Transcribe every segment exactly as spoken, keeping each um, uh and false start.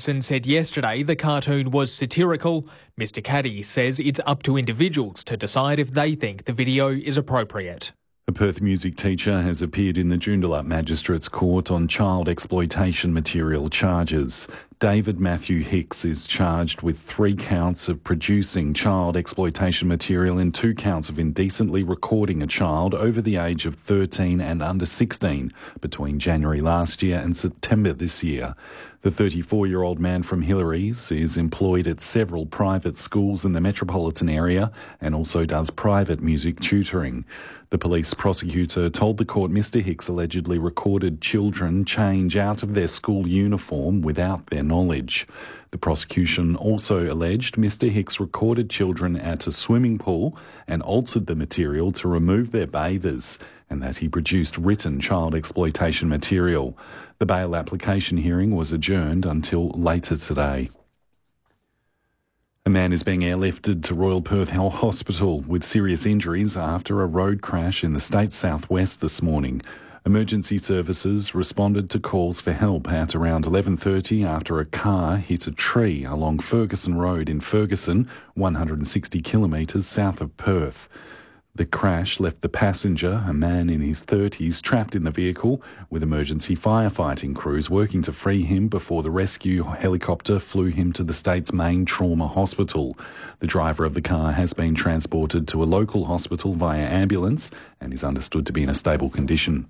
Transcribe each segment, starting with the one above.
Robinson said yesterday the cartoon was satirical. Mister Caddy says it's up to individuals to decide if they think the video is appropriate. A Perth music teacher has appeared in the Joondalup Magistrates Court on child exploitation material charges. David Matthew Hicks is charged with three counts of producing child exploitation material and two counts of indecently recording a child over the age of thirteen and under sixteen between January last year and September this year. The thirty-four-year-old man from Hillary's is employed at several private schools in the metropolitan area and also does private music tutoring. The police prosecutor told the court Mister Hicks allegedly recorded children change out of their school uniform without their knowledge. The prosecution also alleged Mister Hicks recorded children at a swimming pool and altered the material to remove their bathers, and that he produced written child exploitation material. The bail application hearing was adjourned until later today. A man is being airlifted to Royal Perth Health Hospital with serious injuries after a road crash in the state's southwest this morning. Emergency services responded to calls for help at around eleven thirty after a car hit a tree along Ferguson Road in Ferguson, one hundred sixty kilometres south of Perth. The crash left the passenger, a man in his thirties, trapped in the vehicle, with emergency firefighting crews working to free him before the rescue helicopter flew him to the state's main trauma hospital. The driver of the car has been transported to a local hospital via ambulance and is understood to be in a stable condition.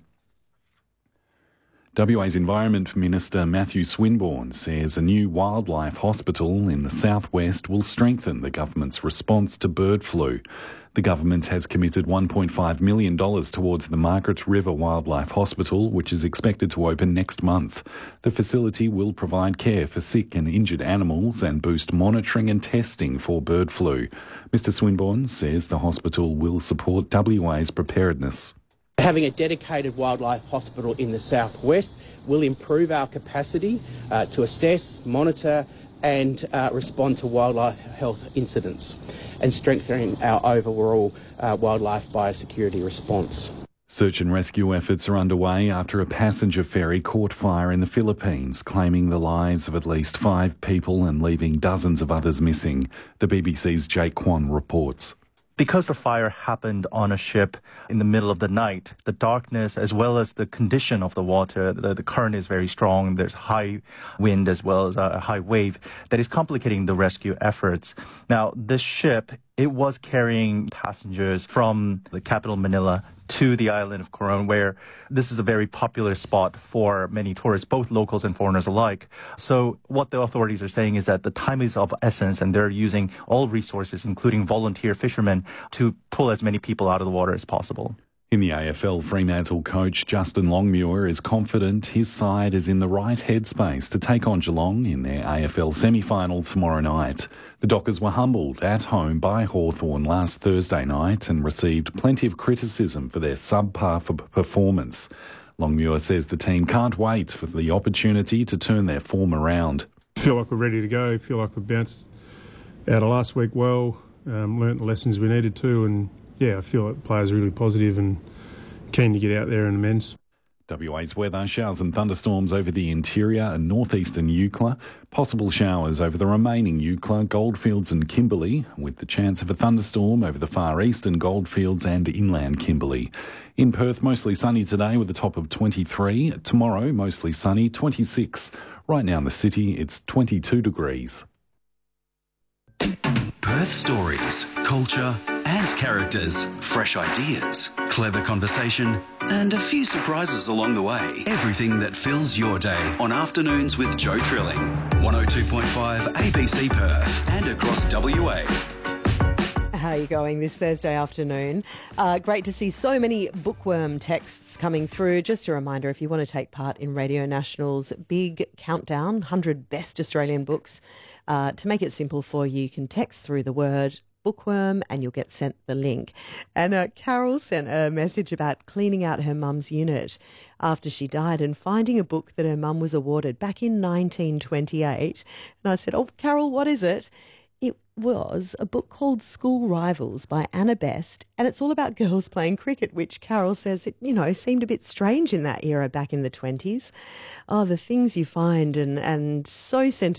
W A's Environment Minister Matthew Swinburne says a new wildlife hospital in the southwest will strengthen the government's response to bird flu. The government has committed one point five million dollars towards the Margaret River Wildlife Hospital, which is expected to open next month. The facility will provide care for sick and injured animals and boost monitoring and testing for bird flu. Mister Swinburne says the hospital will support W A's preparedness. Having a dedicated wildlife hospital in the southwest will improve our capacity uh, to assess, monitor and uh, respond to wildlife health incidents and strengthening our overall uh, wildlife biosecurity response. Search and rescue efforts are underway after a passenger ferry caught fire in the Philippines, claiming the lives of at least five people and leaving dozens of others missing. The B B C's Jake Kwan reports. Because the fire happened on a ship in the middle of the night, the darkness as well as the condition of the water, the, the current is very strong. There's high wind as well as a high wave that is complicating the rescue efforts. Now, this ship, it was carrying passengers from the capital Manila to the island of Coron, where this is a very popular spot for many tourists, both locals and foreigners alike. So what the authorities are saying is that the time is of essence and they're using all resources, including volunteer fishermen, to pull as many people out of the water as possible. In the A F L, Fremantle coach Justin Longmuir is confident his side is in the right headspace to take on Geelong in their A F L semi-final tomorrow night. The Dockers were humbled at home by Hawthorn last Thursday night and received plenty of criticism for their subpar performance. Longmuir says the team can't wait for the opportunity to turn their form around. Feel like we're ready to go. Feel like we've bounced out of last week well, um, learnt the lessons we needed to, and yeah, I feel like players are really positive and keen to get out there and immense. W A's weather: showers and thunderstorms over the interior and northeastern Eucla. Possible showers over the remaining Eucla, Goldfields and Kimberley, with the chance of a thunderstorm over the far eastern Goldfields and inland Kimberley. In Perth, mostly sunny today with a top of twenty-three. Tomorrow, mostly sunny, twenty-six. Right now in the city, it's twenty-two degrees. Perth stories, culture and characters, fresh ideas, clever conversation and a few surprises along the way. Everything that fills your day on Afternoons with Joe Trilling. one oh two point five A B C Perth and across W A. How are you going this Thursday afternoon? Uh, great to see so many bookworm texts coming through. Just a reminder, if you want to take part in Radio National's big countdown, one hundred best Australian books, uh, to make it simple for you, you can text through the word bookworm and you'll get sent the link. And uh, Carol sent a message about cleaning out her mum's unit after she died and finding a book that her mum was awarded back in nineteen twenty-eight. And I said, oh, Carol, what is it? It was a book called School Rivals by Anna Best, and it's all about girls playing cricket, which Carol says, it, you know, seemed a bit strange in that era back in the twenties. Oh, the things you find and, and so sentimental.